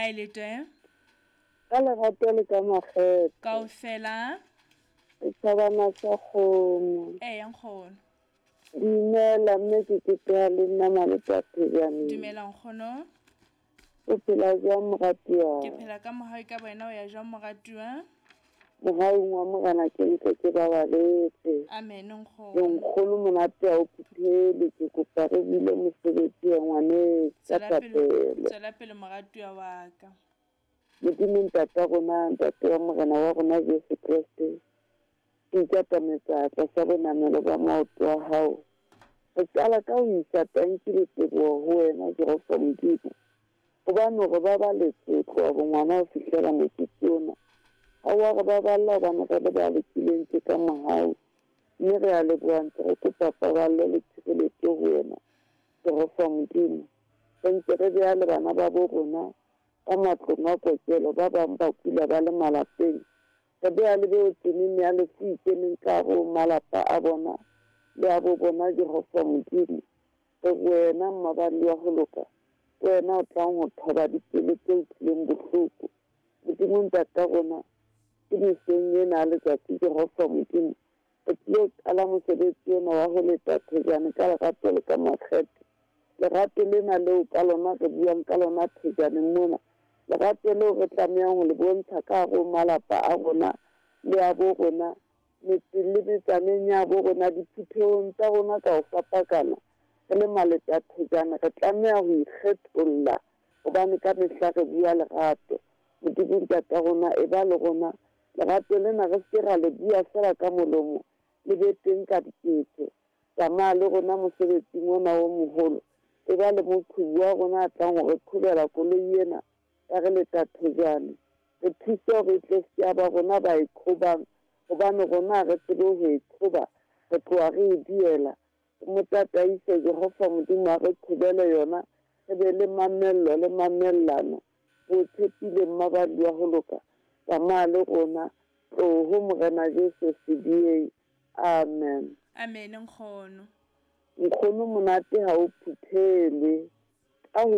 Hailete. Ka lerato le ka makgetho Kaofela. setšhabana sa kgomo Yang khono. dumela mme ke keteha le nna maleka pejane Dumelang khono. o phela jwang moratiwa Ke phela ka mohau ka wena o ya jwang moratuwa. mogaung wa mogana ke ntse ke babaletse Amen ke nkgono. nkgolo monate a o phuthele ke kopa re bile mosebetsi wa ngwane ka tapelo Tswela pele moratuwa wa ka. modimo ntata rona ntate wa morena wa rona Jesu Kriste ke ikatametse tlasa bonamelo ba maoto a hao re qala ka ho isa tanki le teboho ho wena Jehova Modimo hobane re ba baletsotlo wa bongwana ho fihlela mokete ona ha wa re baballa hobane re le ba lekileng ke ka mohau mme re a leboha ntse re kopa paballo le tshireletso ho wena Jehova Modimo re ntse re beha le bana ba bo rona ka matlong a kokelo ba bang ba kula ba le malapeng re beha le beo teneng ya lefu ikeneng ka hare ho malapa a bona le a bo bona Jehova Modimo re wena mmabali wa ho loka wena o tlang ho thoba dipelo tse utlwileng bohloko modimo ntata rona ke meseng ena a letsatsi Jehova Modimo re tlilo qala mosebetsi ona wa ho leta thejane ka lerato le ka makgetho lerato lena leo ka lona re buang ka lona thejaneng mona lerato leo re tlamehang ho le bontsha ka hare ho malapa a rona le a bo rona metseng le metsaneng ya bo rona diphuthehong tsa rona ka ho fapakana re le maleta a thejana re tlameha ho ikgetholla hobane ka mehla re bua lerato modimo ntata rona e ba le rona lerato lena re se ra le bua fela ka molomo le be teng ka diketso tsamaya le rona mosebetsing ona o moholo e ba le moqhobi wa rona a tlang ho re qhobela koloi ena ya re leta thejane re thuse hore e tle se ba rona ba e qhobang hobane rona re tsebe ho e qhoba re tloha re e diela motataise Jehova Modimo a re qhobele yona re be le mamello le mamellano ho tshepile mmabali wa ho loka tsamaya le rona tloho morena Jesu sediyeng amen Amen nkgono. nkgono monate ha o phuthelwe ka ho